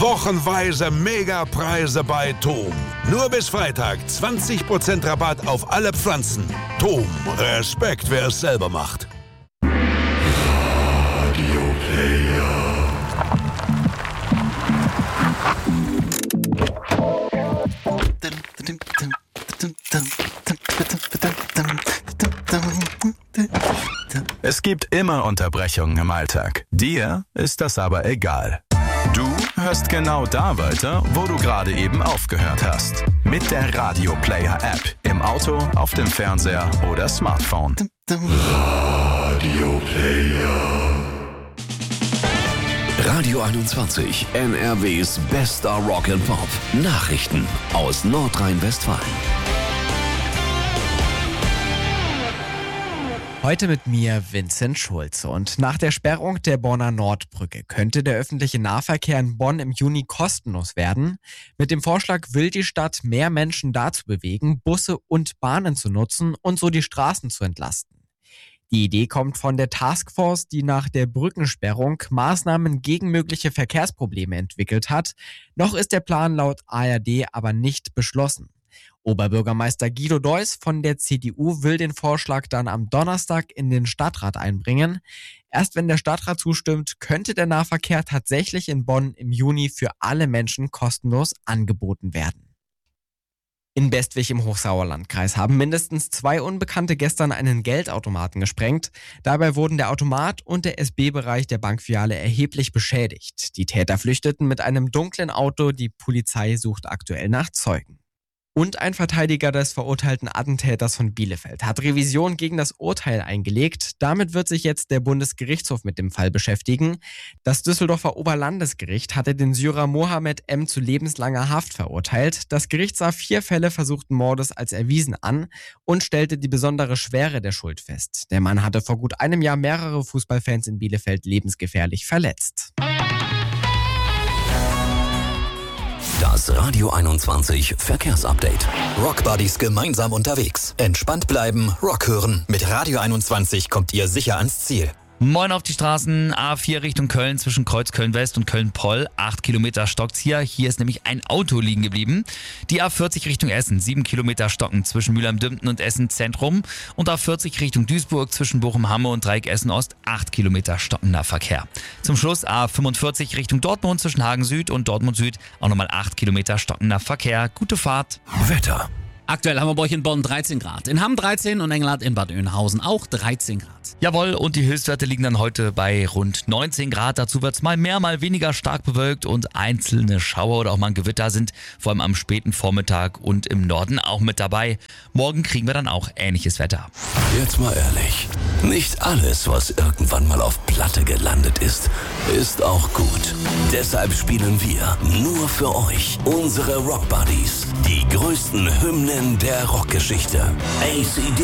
Wochenweise Megapreise bei TOM. Nur bis Freitag 20% Rabatt auf alle Pflanzen. TOM, Respekt, wer es selber macht. Radio Player. Es gibt immer Unterbrechungen im Alltag. Dir ist das aber egal. Du hörst genau da weiter, wo du gerade eben aufgehört hast. Mit der Radio Player App. Im Auto, auf dem Fernseher oder Smartphone. Radio Player. Radio 21, NRWs bester Rock and Pop. Nachrichten aus Nordrhein-Westfalen. Heute mit mir Vincent Schulze. Und nach der Sperrung der Bonner Nordbrücke könnte der öffentliche Nahverkehr in Bonn im Juni kostenlos werden. Mit dem Vorschlag will die Stadt mehr Menschen dazu bewegen, Busse und Bahnen zu nutzen und so die Straßen zu entlasten. Die Idee kommt von der Taskforce, die nach der Brückensperrung Maßnahmen gegen mögliche Verkehrsprobleme entwickelt hat. Noch ist der Plan laut ARD aber nicht beschlossen. Oberbürgermeister Guido Deuss von der CDU will den Vorschlag dann am Donnerstag in den Stadtrat einbringen. Erst wenn der Stadtrat zustimmt, könnte der Nahverkehr tatsächlich in Bonn im Juni für alle Menschen kostenlos angeboten werden. In Bestwig im Hochsauerlandkreis haben mindestens 2 Unbekannte gestern einen Geldautomaten gesprengt. Dabei wurden der Automat und der SB-Bereich der Bankfiliale erheblich beschädigt. Die Täter flüchteten mit einem dunklen Auto. Die Polizei sucht aktuell nach Zeugen. Und ein Verteidiger des verurteilten Attentäters von Bielefeld hat Revision gegen das Urteil eingelegt. Damit wird sich jetzt der Bundesgerichtshof mit dem Fall beschäftigen. Das Düsseldorfer Oberlandesgericht hatte den Syrer Mohammed M. zu lebenslanger Haft verurteilt. Das Gericht sah 4 Fälle versuchten Mordes als erwiesen an und stellte die besondere Schwere der Schuld fest. Der Mann hatte vor gut einem Jahr mehrere Fußballfans in Bielefeld lebensgefährlich verletzt. Das Radio 21 Verkehrsupdate. Rockbuddies gemeinsam unterwegs. Entspannt bleiben, Rock hören. Mit Radio 21 kommt ihr sicher ans Ziel. Moin auf die Straßen, A4 Richtung Köln zwischen Kreuz Köln-West und Köln-Poll. 8 Kilometer stockt's hier. Hier ist nämlich ein Auto liegen geblieben. Die A40 Richtung Essen, 7 Kilometer stocken zwischen Mülheim-Dümpen und Essen Zentrum. Und A40 Richtung Duisburg zwischen Bochum-Hamme und Dreieck Essen-Ost, 8 Kilometer stockender Verkehr. Zum Schluss A45 Richtung Dortmund zwischen Hagen Süd und Dortmund Süd, auch nochmal 8 Kilometer stockender Verkehr. Gute Fahrt. Wetter. Aktuell haben wir bei euch in Bonn 13 Grad, in Hamm 13 und Engelhardt in Bad Oeynhausen auch 13 Grad. Jawohl, und die Höchstwerte liegen dann heute bei rund 19 Grad. Dazu wird's mal mehr, mal weniger stark bewölkt und einzelne Schauer oder auch mal ein Gewitter sind vor allem am späten Vormittag und im Norden auch mit dabei. Morgen kriegen wir dann auch ähnliches Wetter. Jetzt mal ehrlich, nicht alles, was irgendwann mal auf Platte gelandet ist, ist auch gut. Deshalb spielen wir nur für euch unsere Rockbuddies, die größten Hymnen der Rockgeschichte. AC/DC